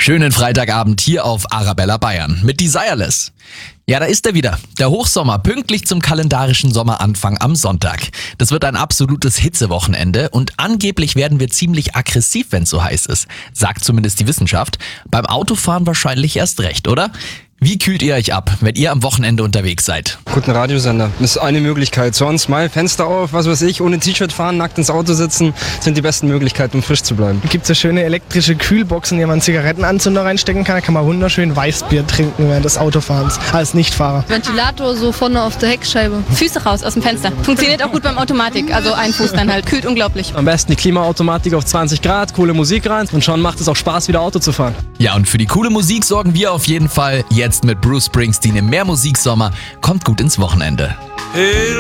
Schönen Freitagabend hier auf Arabella Bayern mit Desireless. Ja, da ist er wieder. Der Hochsommer, pünktlich zum kalendarischen Sommeranfang am Sonntag. Das wird ein absolutes Hitzewochenende und angeblich werden wir ziemlich aggressiv, wenn es so heiß ist. Sagt zumindest die Wissenschaft. Beim Autofahren wahrscheinlich erst recht, oder? Wie kühlt ihr euch ab, wenn ihr am Wochenende unterwegs seid? Guten Radiosender. Das ist eine Möglichkeit. Sonst mal Fenster auf, was weiß ich, ohne T-Shirt fahren, nackt ins Auto sitzen, sind die besten Möglichkeiten, um frisch zu bleiben. Es gibt so schöne elektrische Kühlboxen, in die man Zigarettenanzünder reinstecken kann. Da kann man wunderschön Weißbier trinken während des Autofahrens als Nichtfahrer. Ventilator so vorne auf der Heckscheibe. Füße raus aus dem Fenster. Funktioniert auch gut beim Automatik. Also ein Fuß dann halt. Kühlt unglaublich. Am besten die Klimaautomatik auf 20 Grad, coole Musik rein und schon macht es auch Spaß, wieder Auto zu fahren. Ja, und für die coole Musik sorgen wir auf jeden Fall jetzt mit Bruce Springsteen im Mehrmusiksommer. Kommt gut ins Wochenende. Hey,